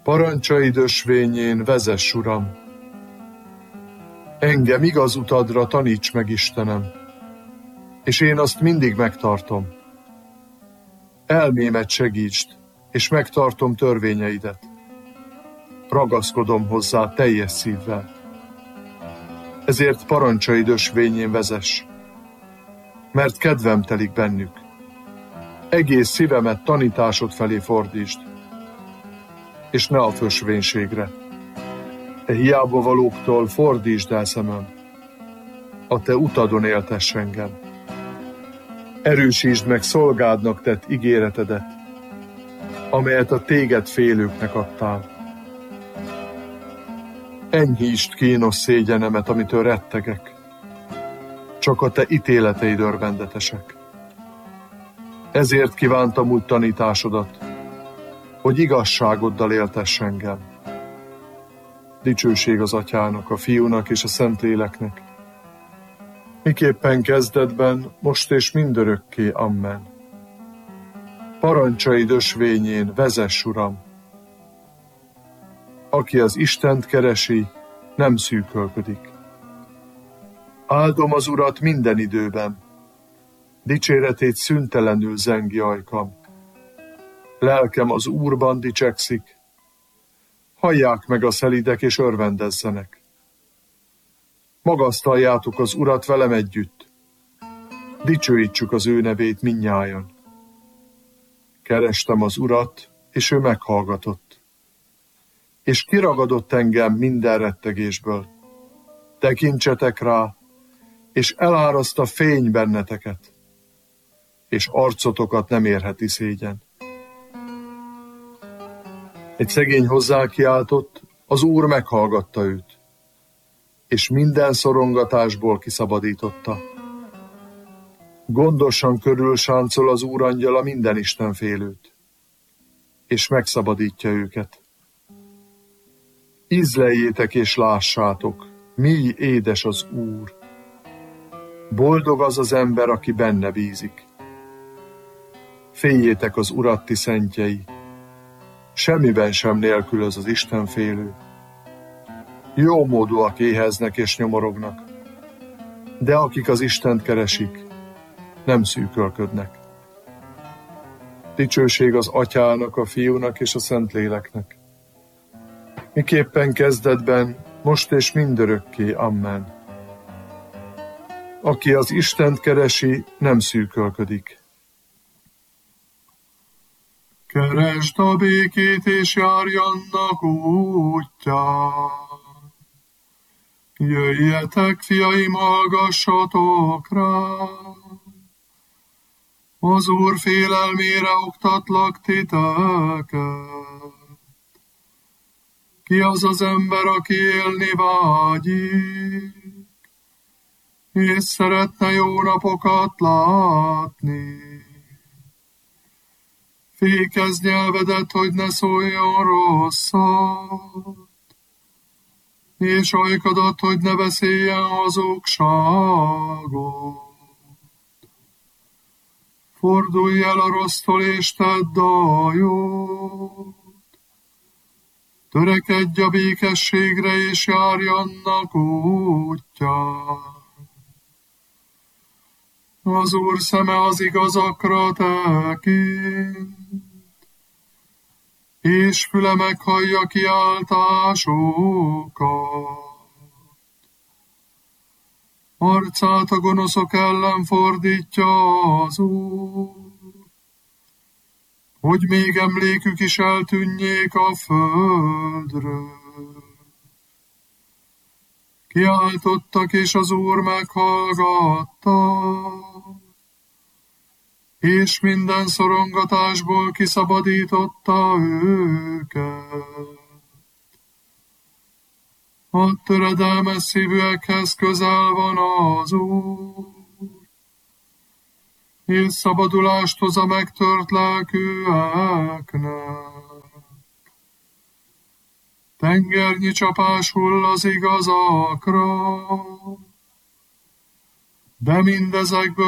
Parancsaid ösvényén vezess, Uram! Engem igaz utadra taníts meg, Istenem, és én azt mindig megtartom. Elmémet segítsd, és megtartom törvényeidet. Ragaszkodom hozzá teljes szívvel. Ezért parancsaid ösvényén vezess, mert kedvem telik bennük. Egész szívemet tanításod felé fordítsd, és ne a fösvénységre. E hiába valóktól fordítsd el szemem, a te utadon éltess engem. Erősítsd meg szolgádnak tett ígéretedet, amelyet a téged félőknek adtál. Enyhítsd kínos szégyenemet, amitől rettegek. Csak a te ítéleteid örvendetesek. Ezért kívántam úgy tanításodat, hogy igazságoddal éltess engem. Dicsőség az Atyának, a Fiúnak és a Szentléleknek, miképpen kezdetben, most és mindörökké. Amen. Parancsaid ösvényén vezess, Uram! Aki az Istent keresi, nem szűkölködik. Áldom az Urat minden időben, dicséretét szüntelenül zengi ajkam. Lelkem az Úrban dicsekszik, hallják meg a szelídek és örvendezzenek. Magasztaljátok az Urat velem együtt, dicsőítsük az ő nevét mindnyájan. Kerestem az Urat, és ő meghallgatott, és kiragadott engem minden rettegésből. Tekintsetek rá, és eláraszta fény benneteket, és arcotokat nem érheti szégyen. Egy szegény hozzákiáltott, az Úr meghallgatta őt, és minden szorongatásból kiszabadította. Gondosan körülsáncol az Úr angyala minden istenfélőt, és megszabadítja őket. Ízleljétek és lássátok, mi édes az Úr. Boldog az az ember, aki benne bízik. Féljétek az Urat, ti szentjei, semmiben sem nélkülöz az istenfélő. Jómódúak éheznek és nyomorognak, de akik az Istent keresik, nem szűkölködnek. Dicsőség az Atyának, a Fiúnak és a Szentléleknek, miképpen kezdetben, most és mindörökké. Amen. Aki az Istent keresi, nem szűkölködik. Keresd a békét, és járj annak útján. Jöjjetek, fiaim, hallgassatok rá. Az Úr félelmére oktatlak titeket. Ki az az ember, aki élni vágyik, és szeretne jó napokat látni? Fékezd nyelvedet, hogy ne szóljon rosszat, és ajkadat, hogy ne beszéljen hazugságot. Fordulj el a rossztól, és tedd a jót. Törekedj a békességre, és járj annak útján. Az Úr szeme az igazakra tekint, és füle meghallja kiáltásukat. Arcát a gonoszok ellen fordítja az Úr, hogy még emlékük is eltűnjék a földről. Kiáltottak, és az Úr meghallgatta, és minden szorongatásból kiszabadította őket. A töredelmes szívűekhez közel van az Úr, és szabadulást hoz a megtört lelkűeknek. Tengernyi csapás hull az igazakra, de mindezekből